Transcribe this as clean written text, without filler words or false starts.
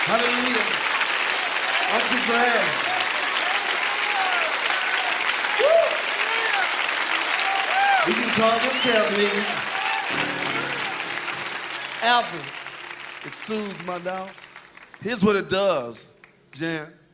Hallelujah. Aren't you glad? We can call them Cavaliers. Alfred, it soothes my doubts. Here's what it does, Jan.